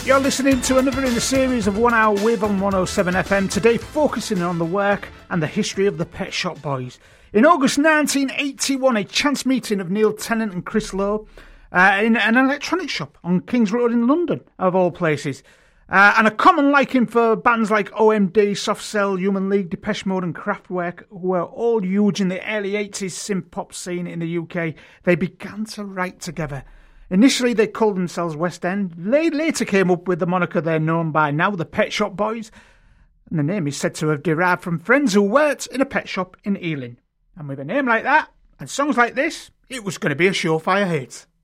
You're listening to another in the series of 1 Hour With on 107 FM, today focusing on the work and the history of the Pet Shop Boys. In August 1981, a chance meeting of Neil Tennant and Chris Lowe in an electronics shop on King's Road in London, of all places. And a common liking for bands like OMD, Soft Cell, Human League, Depeche Mode and Kraftwerk, who were all huge in the early 80s synth-pop scene in the UK, they began to write together. Initially, they called themselves West End. They later came up with the moniker they're known by now, the Pet Shop Boys. And the name is said to have derived from friends who worked in a pet shop in Ealing. And with a name like that, and songs like this, it was going to be a surefire hit.